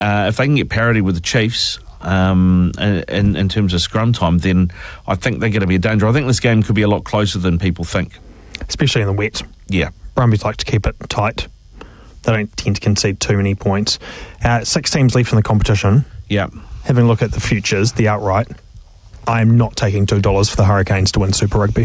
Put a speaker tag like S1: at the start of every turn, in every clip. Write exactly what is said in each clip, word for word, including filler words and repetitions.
S1: uh, if they can get parity with the Chiefs um, in, in terms of scrum time, then I think they're going to be a danger. I think this game could be a lot closer than people think.
S2: Especially in the wet.
S1: Yeah.
S2: Brumbies like to keep it tight. They don't tend to concede too many points. Uh, six teams left in the competition.
S1: Yeah.
S2: Having a look at the futures, the outright, I am not taking two dollars for the Hurricanes to win Super Rugby.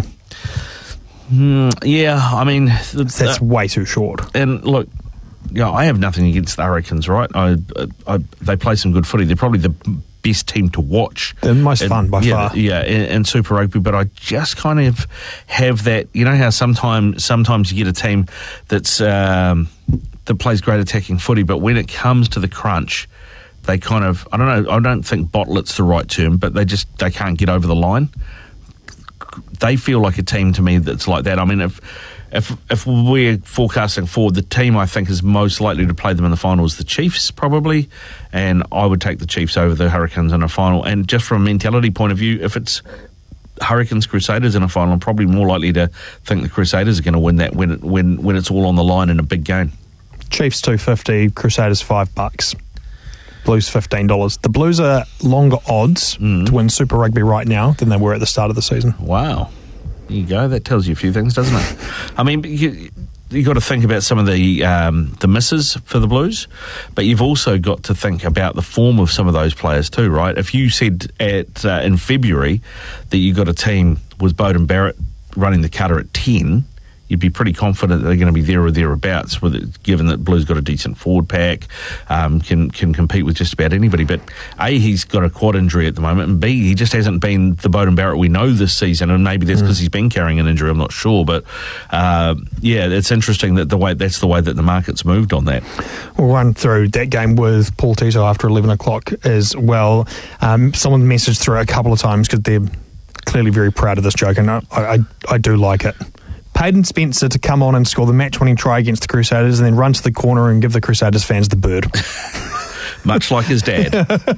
S1: Mm, yeah, I mean...
S2: That's uh, way too short.
S1: And look, yeah, I have nothing against the Hurricanes, right? I, I, they play some good footy. They're probably the best team to watch.
S2: They're the most and, fun by
S1: yeah,
S2: far.
S1: Yeah, in, in Super Rugby, but I just kind of have that... You know how sometimes sometimes you get a team that's um, that plays great attacking footy, but when it comes to the crunch... They kind of, I don't know, I don't think bottle it's the right term, but they just, they can't get over the line. They feel like a team to me that's like that. I mean, if if if we're forecasting forward, the team I think is most likely to play them in the final is the Chiefs, probably, and I would take the Chiefs over the Hurricanes in a final. And just from a mentality point of view, if it's Hurricanes Crusaders in a final, I'm probably more likely to think the Crusaders are going to win that when it, when when it's all on the line in a big game.
S2: Chiefs two fifty, Crusaders five bucks. Blues fifteen dollars. The Blues are longer odds mm. to win Super Rugby right now than they were at the start of the season.
S1: Wow. There you go. That tells you a few things, doesn't it? I mean, you, you got to think about some of the um, the misses for the Blues, but you've also got to think about the form of some of those players too, right? If you said at uh, in February that you got a team with Beauden Barrett running the cutter at ten, you'd be pretty confident that they're going to be there or thereabouts, with it, given that Blues got a decent forward pack, um, can can compete with just about anybody. But A, he's got a quad injury at the moment, and B, he just hasn't been the Beauden Barrett we know this season, and maybe that's because mm. he's been carrying an injury, I'm not sure. But uh, yeah, it's interesting that the way that's the way that the market's moved on that.
S2: We'll run through that game with Paul Tito after eleven o'clock as well. Um, someone messaged through a couple of times because they're clearly very proud of this joke, and I, I, I do like it. Payden Spencer to come on and score the match-winning try against the Crusaders and then run to the corner and give the Crusaders fans the bird.
S1: Much like his dad.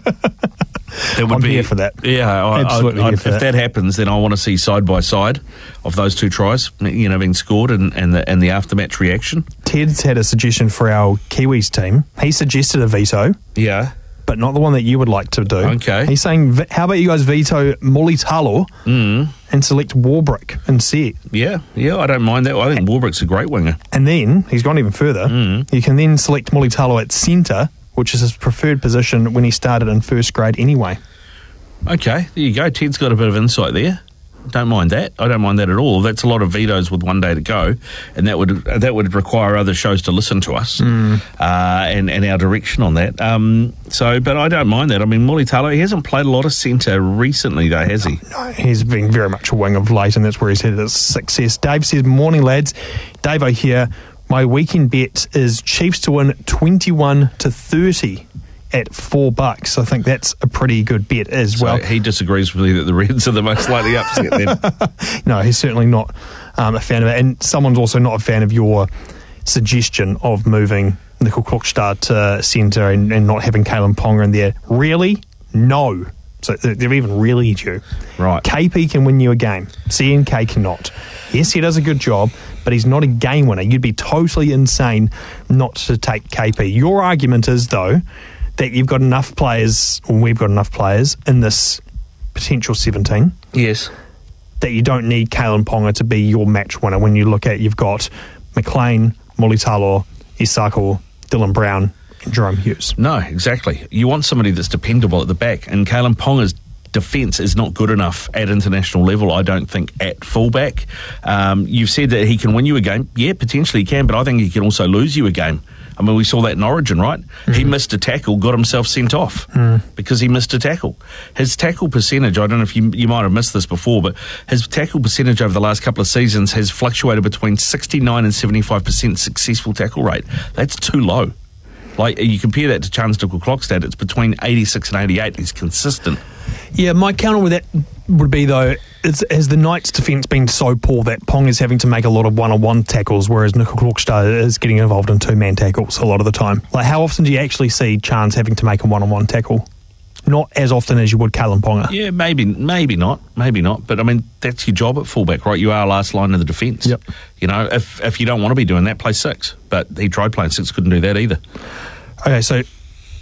S2: That would I'm be, here for that.
S1: Yeah, I,
S2: absolutely.
S1: I, I,
S2: here
S1: if
S2: for that.
S1: that happens, then I want to see side by side of those two tries, you know, being scored and, and the and the aftermatch reaction.
S2: Ted's had a suggestion for our Kiwis team. He suggested a veto.
S1: Yeah.
S2: But not the one that you would like to do.
S1: Okay.
S2: He's saying, how about you guys veto Mulitalo
S1: mm.
S2: and select Warbrick instead?
S1: Yeah, yeah, I don't mind that. I think Warbrick's a great winger.
S2: And then, he's gone even further,
S1: mm.
S2: you can then select Mulitalo at centre, which is his preferred position when he started in first grade anyway.
S1: Okay, there you go. Ted's got a bit of insight there. Don't mind that. I don't mind that at all. That's a lot of vetoes with one day to go, and that would that would require other shows to listen to us
S2: mm.
S1: uh, and and our direction on that. Um, so, but I don't mind that. I mean, Mulitalo, he hasn't played a lot of centre recently, though, has he?
S2: No, he's been very much a wing of late, and that's where he's had his success. Dave says, "Morning, lads. Dave O here. My weekend bet is Chiefs to win twenty-one to thirty." At four bucks. I think that's a pretty good bet as
S1: so
S2: well.
S1: He disagrees with me that the Reds are the most likely upset then.
S2: No, he's certainly not um, a fan of it. And someone's also not a fan of your suggestion of moving Nickel Klokstad to centre and, and not having Kalen Ponga in there. Really? No. So they're even really due.
S1: Right.
S2: K P can win you a game. C N K cannot. Yes, he does a good job, but he's not a game winner. You'd be totally insane not to take K P. Your argument is, though, that you've got enough players, or we've got enough players in this potential seventeen.
S1: Yes.
S2: That you don't need Kalen Ponga to be your match winner when you look at, you've got McLean, Mulitalo, Isako, Dylan Brown, and Jerome Hughes.
S1: No, exactly. You want somebody that's dependable at the back, and Kalen Ponga's defence is not good enough at international level, I don't think, at fullback. Um, you've said that he can win you a game. Yeah, potentially he can, but I think he can also lose you a game. I mean, we saw that in Origin, right? Mm-hmm. He missed a tackle, got himself sent off mm. because he missed a tackle. His tackle percentage, I don't know if you you might have missed this before, but his tackle percentage over the last couple of seasons has fluctuated between sixty-nine and seventy-five percent successful tackle rate. That's too low. Like, you compare that to Charnze Nicoll-Klokstad, it's between eighty-six and eighty-eight. He's consistent.
S2: Yeah, my counter with that would be, though, it's, has the Knights' defence been so poor that Pong is having to make a lot of one-on-one tackles, whereas Nicoll-Klokstad is getting involved in two-man tackles a lot of the time? Like, how often do you actually see Charnze having to make a one-on-one tackle? Not as often as you would Kalen Ponga.
S1: Yeah, maybe maybe not, maybe not. But, I mean, that's your job at fullback, right? You are last line of the defence.
S2: Yep.
S1: You know, if if you don't want to be doing that, play six. But he tried playing six, couldn't do that either.
S2: Okay, so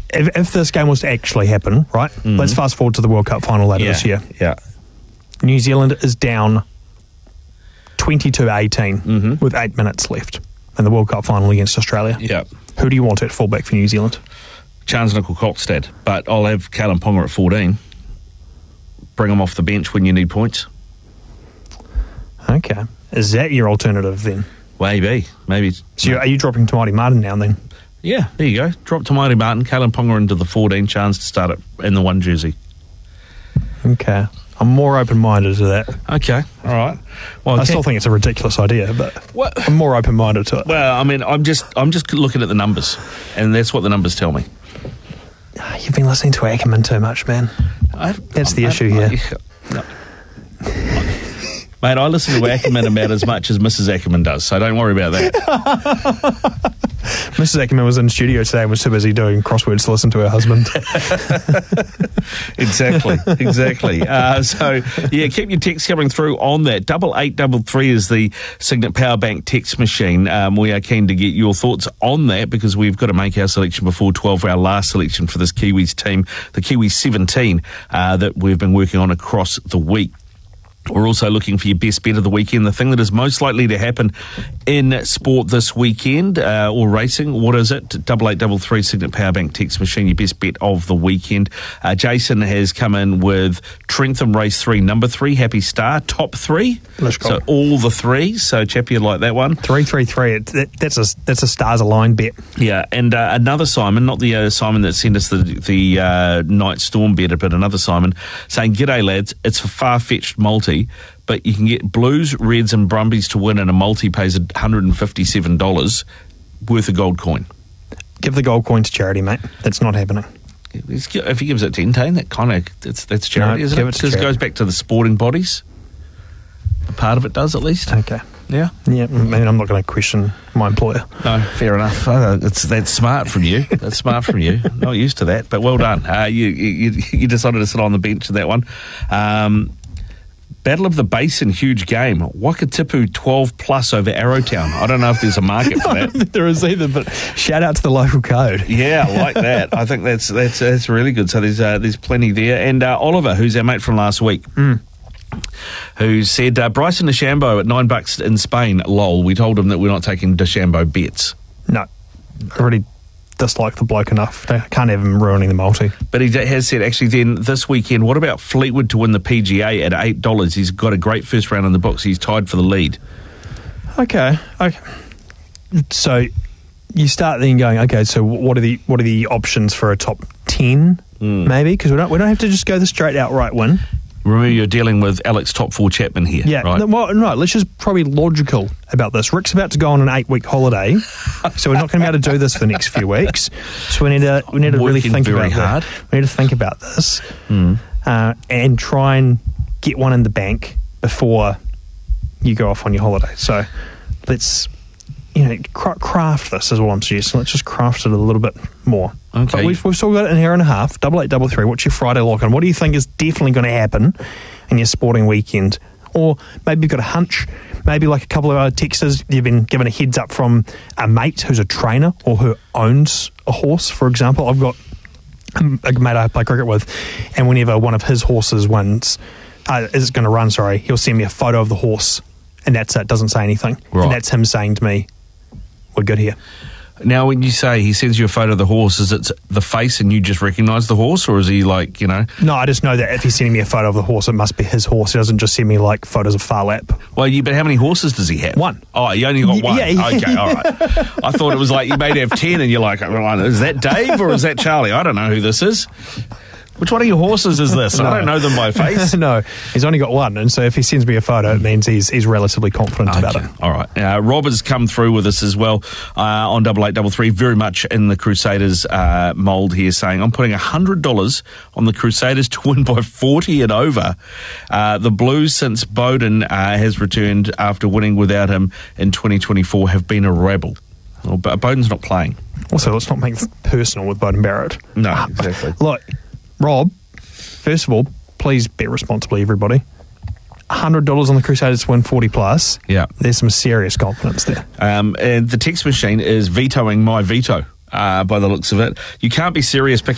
S2: if, if this game was to actually happen, right? Mm-hmm. Let's fast forward to the World Cup final later
S1: yeah.
S2: this year.
S1: Yeah.
S2: New Zealand is down twenty-two eighteen
S1: mm-hmm.
S2: with eight minutes left in the World Cup final against Australia.
S1: Yeah.
S2: Who do you want at fullback for New Zealand?
S1: Charnze Nicoll-Klokstad, but I'll have Kalyn Ponga at fourteen. Bring him off the bench when you need points.
S2: Okay. Is that your alternative then?
S1: Maybe. Maybe.
S2: So are you dropping Tamati Martin now then?
S1: Yeah, there you go. Drop Tamati Martin, Kalyn Ponga into the fourteen, Charnze to start it in the one jersey.
S2: Okay. I'm more open-minded to that.
S1: Okay, all right. Well,
S2: I still think it's a ridiculous idea, but
S1: what?
S2: I'm more open-minded to it.
S1: Well, I mean, I'm just I'm just looking at the numbers, and that's what the numbers tell me.
S2: You've been listening to Ackerman too much, man. I've, That's the I, issue I, here. I, no. Mate,
S1: I listen to Ackerman about as much as Missus Ackerman does, so don't worry about that.
S2: Missus Ackerman was in the studio today and was too busy doing crosswords to listen to her husband.
S1: exactly, exactly. Uh, so, yeah, keep your texts coming through on that. Double eight double three is the Signet Power Bank text machine. Um, we are keen to get your thoughts on that because we've got to make our selection before twelve, our last selection for this Kiwis team, the Kiwis seventeen, uh, that we've been working on across the week. We're also looking for your best bet of the weekend, the thing that is most likely to happen in sport this weekend, uh, or racing. What is it? Double eight double three Signet Powerbank text machine, your best bet of the weekend. Uh, Jason has come in with Trentham Race three, number three, Happy Star, top three.
S2: Let's go.
S1: So all the three. So Chappie, you like that one?
S2: Three, three, three. It, that, that's a that's a stars aligned bet.
S1: Yeah, and uh, another Simon, not the uh, Simon that sent us the the uh, Night Storm bet, but another Simon saying, "G'day lads, it's for far-fetched multi." But you can get Blues, Reds and Brumbies to win, and a multi pays one hundred fifty-seven dollars worth a gold coin.
S2: Give the gold coin to charity, mate. That's not happening.
S1: If he gives it ten, that kind of, that's, that's charity,
S2: no,
S1: isn't
S2: give
S1: it?
S2: It
S1: Because it goes back to the sporting bodies. A part of it does, at least.
S2: Okay.
S1: Yeah?
S2: Yeah, I mean, I'm not going to question my employer.
S1: No, fair enough. Uh, it's, that's smart from you. That's smart from you. Not used to that, but well done. Uh, you, you you decided to sit on the bench in that one. Um... Battle of the Basin, huge game. Wakatipu twelve plus over Arrowtown. I don't know if there's a market for that.
S2: There is either, but shout out to the local code.
S1: Yeah, I like that. I think that's that's that's really good. So there's uh, there's plenty there. And uh, Oliver, who's our mate from last week,
S2: mm.
S1: who said uh, Bryson DeChambeau at nine bucks in Spain. Lol. We told him that we're not taking DeChambeau bets.
S2: No, I already dislike the bloke enough. They can't have him ruining the multi.
S1: But he has said, actually, then this weekend, what about Fleetwood to win the P G A at eight dollars? He's got a great first round in the books. He's tied for the lead.
S2: Okay. Okay. So you start then going, okay, so what are the what are the options for a top ten, mm. maybe? Because we don't, we don't have to just go the straight outright win.
S1: Remember, you're dealing with Alex Top four Chapman here.
S2: Yeah,
S1: right?
S2: No, well, no, let's just probably logical about this. Rick's about to go on an eight-week holiday, so we're not going to be able to do this for the next few weeks. So we need to we need to really think
S1: very
S2: about
S1: hard.
S2: That. We need to think about this
S1: mm.
S2: uh, and try and get one in the bank before you go off on your holiday. So let's you know craft this is all I'm suggesting. Let's just craft it a little bit more.
S1: Okay.
S2: But we've, we've still got it in here and a half. Double eight, double three. What's your Friday lock-in? What do you think is definitely going to happen in your sporting weekend? Or maybe you've got a hunch. Maybe like a couple of other texters, you've been given a heads up from a mate who's a trainer or who owns a horse, for example. I've got a mate I play cricket with, and whenever one of his horses wins, uh, is going to run, sorry, he'll send me a photo of the horse, and that's it. Doesn't say anything.
S1: Right.
S2: And that's him saying to me, we're good here.
S1: Now, when you say he sends you a photo of the horse, is it the face and you just recognise the horse, or is he like, you know?
S2: No, I just know that if he's sending me a photo of the horse, it must be his horse. He doesn't just send me like photos of Far Lap.
S1: Well, you, but how many horses does he have?
S2: One.
S1: Oh, you only got one?
S2: Yeah, yeah.
S1: Okay, all right. I thought it was like you may have ten and you're like, is that Dave or is that Charlie? I don't know who this is. Which one of your horses is this? No. I don't know them by face.
S2: No, he's only got one, and so if he sends me a photo, it means he's he's relatively confident okay. about it.
S1: All right. Uh, Rob has come through with us as well uh, on double eight double three, very much in the Crusaders uh, mould here, saying, I'm putting one hundred dollars on the Crusaders to win by forty and over. Uh, the Blues, since Bowden uh, has returned after winning without him in twenty twenty-four, have been a rebel. Well, Bowden's not playing.
S2: Also, let's not make it personal with Bowden Barrett.
S1: No, exactly.
S2: Look, Rob, first of all, please bet responsibly, everybody. one hundred dollars on the Crusaders to win forty plus.
S1: Yeah.
S2: There's some serious confidence there.
S1: Um, and the text machine is vetoing my veto. uh, by the looks of it. You can't be serious picking